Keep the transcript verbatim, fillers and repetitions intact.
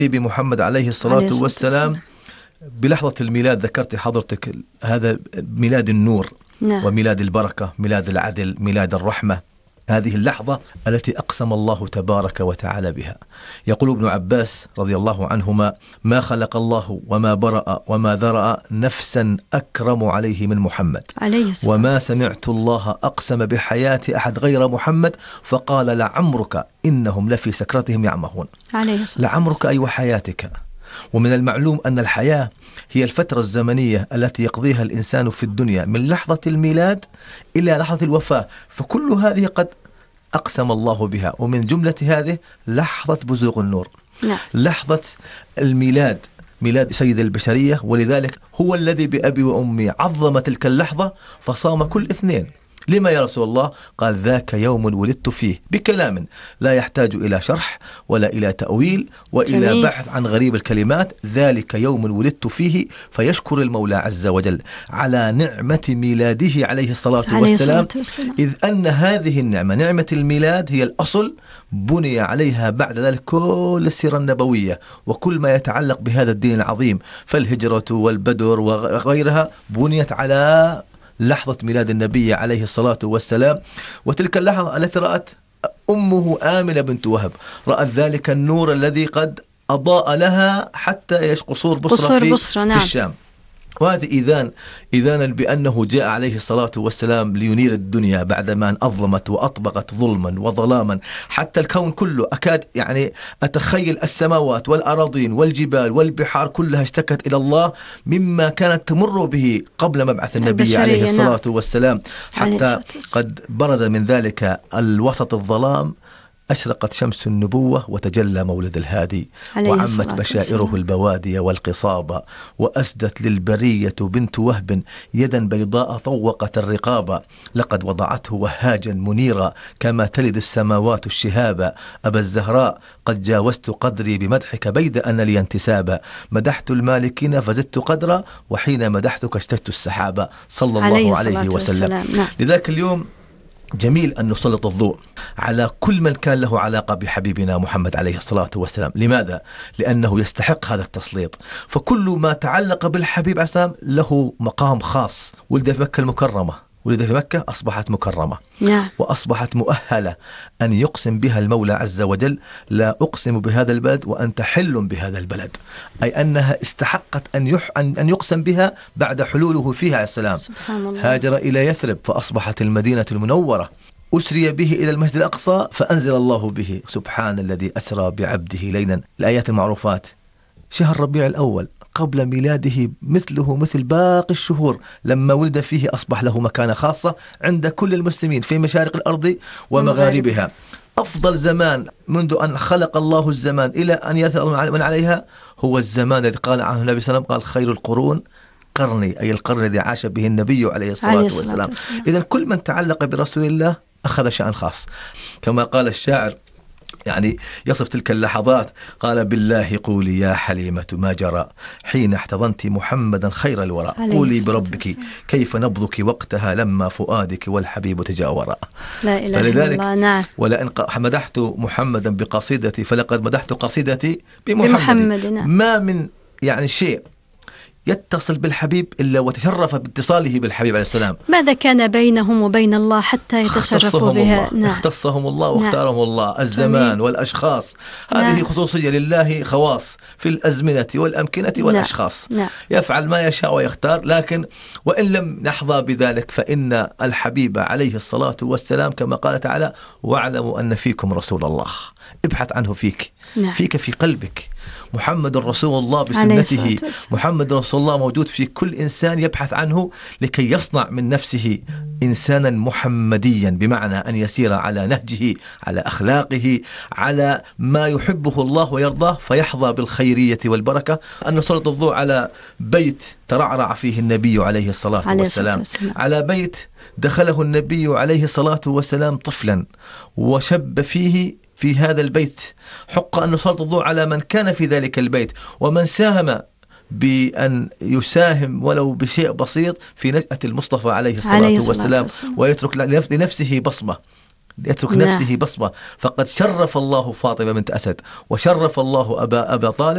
بمحمد عليه الصلاة والسلام بلحظة الميلاد. ذكرت حضرتك هذا ميلاد النور، نعم. وميلاد البركة، ميلاد العدل، ميلاد الرحمة. هذه اللحظة التي أقسم الله تبارك وتعالى بها. يقول ابن عباس رضي الله عنهما: ما خلق الله وما برأ وما ذرأ نفسا أكرم عليه من محمد، عليه وما سمعت الله أقسم بحياة أحد غير محمد فقال لعمرك إنهم لفي سكرتهم يعمهون. لعمرك أي وحياتك. ومن المعلوم أن الحياة هي الفترة الزمنية التي يقضيها الإنسان في الدنيا من لحظة الميلاد إلى لحظة الوفاة، فكل هذه قد أقسم الله بها. ومن جملة هذه لحظة بزوغ النور، لا. لحظة الميلاد، ميلاد سيد البشرية. ولذلك هو الذي بأبي وأمي عظم تلك اللحظة فصام كل اثنين. لما يا رسول الله؟ قال: ذاك يوم ولدت فيه، بكلام لا يحتاج إلى شرح ولا إلى تأويل وإلى جميل. بحث عن غريب الكلمات. ذلك يوم ولدت فيه. فيشكر المولى عز وجل على نعمة ميلاده عليه الصلاة عليه والسلام، والسلام، إذ أن هذه النعمة، نعمة الميلاد، هي الأصل بني عليها بعد ذلك كل السيرة النبوية وكل ما يتعلق بهذا الدين العظيم. فالهجرة والبدر وغيرها بنيت على لحظة ميلاد النبي عليه الصلاة والسلام. وتلك اللحظة التي رأت أمه آمنة بنت وهب، رأت ذلك النور الذي قد أضاء لها حتى قصور بصرة في, بصرة نعم. في الشام. وهذا إذان إذانا بأنه جاء عليه الصلاة والسلام لينير الدنيا بعدما أن أظلمت وأطبقت ظلما وظلاما. حتى الكون كله أكاد يعني أتخيل السماوات والأراضين والجبال والبحار كلها اشتكت إلى الله مما كانت تمر به قبل مبعث النبي عليه الصلاة والسلام. حتى قد برز من ذلك الوسط الظلام أشرقت شمس النبوة وتجلى مولد الهادي، وعمت بشائره البوادي والقصاب، وأسدت للبرية بنت وهب يدا بيضاء طوقت الرقاب. لقد وضعته وهاجا منيرا كما تلد السماوات الشهابا. أبا الزهراء قد جاوزت قدري بمدحك بيد أن لي انتسابا. مدحت المالكين فزدت قدرا وحين مدحتك اشتجت السحابا. صلى الله عليه وسلم. لذلك اليوم جميل أن نسلط الضوء على كل من كان له علاقة بحبيبنا محمد عليه الصلاة والسلام. لماذا؟ لأنه يستحق هذا التسليط. فكل ما تعلق بالحبيب عليه السلام له مقام خاص. ولد في مكة المكرمة، ولد في مكة أصبحت مكرمة، نعم. وأصبحت مؤهلة أن يقسم بها المولى عز وجل: لا أقسم بهذا البلد وأنت حل بهذا البلد. أي أنها استحقت أن, يح... أن يقسم بها بعد حلوله فيها عليه السلام. سبحان الله. هاجر إلى يثرب فأصبحت المدينة المنورة. أسري به إلى المسجد الأقصى فأنزل الله به: سبحان الذي أسرى بعبده ليلا. الآيات المعروفات. شهر ربيع الأول قبل ميلاده مثله مثل باقي الشهور، لما ولد فيه أصبح له مكانة خاصة عند كل المسلمين في مشارق الأرض ومغاربها. أفضل زمان منذ أن خلق الله الزمان إلى أن يرث من عليها هو الزمان الذي قال عنه النبي صلى الله عليه وسلم: قال خير القرون قرني، أي القرن الذي عاش به النبي عليه الصلاة عليه والسلام. إذن كل من تعلق برسول الله أخذ شأن خاص. كما قال الشاعر يعني يصف تلك اللحظات، قال: بالله قولي يا حليمة ما جرى حين احتضنت محمدا خير الورى. قولي بربك كيف نبضك وقتها لما فؤادك والحبيب تجاورا. لا إله إلا الله. نعم. ولئن مدحت محمدا بقصيدتي فلقد مدحت قصيدتي بمحمد, بمحمد. نعم. ما من يعني شيء يتصل بالحبيب إلا وتشرف باتصاله بالحبيب عليه السلام. ماذا كان بينهم وبين الله حتى يتشرفوا بها؟ نعم. اختصهم الله واختارهم نعم. الله. الزمان جميل. والأشخاص هذه نعم. خصوصية لله خواص في الأزمنة والأمكنة والأشخاص. نعم. يفعل ما يشاء ويختار. لكن وإن لم نحظى بذلك فإن الحبيب عليه الصلاة والسلام كما قال تعالى: واعلموا أن فيكم رسول الله. ابحث عنه فيك. نعم. فيك في قلبك. محمد رسول الله بسنته. محمد رسول الله موجود في كل إنسان يبحث عنه لكي يصنع من نفسه إنسانا محمديا، بمعنى أن يسير على نهجه، على أخلاقه، على ما يحبه الله ويرضاه، فيحظى بالخيرية والبركة. أن نسلط الضوء على بيت ترعرع فيه النبي عليه الصلاة عليه والسلام. والسلام على بيت دخله النبي عليه الصلاة والسلام طفلا وشب فيه في هذا البيت. حق أن نسلط الضوء على من كان في ذلك البيت ومن ساهم بأن يساهم ولو بشيء بسيط في نشأة المصطفى عليه الصلاة عليه والسلام، والسلام، ويترك لنفسه بصمة. يترك نفسه بصمة. فقد شرف الله فاطمة بنت أسد وشرف الله أبا, أبا طالب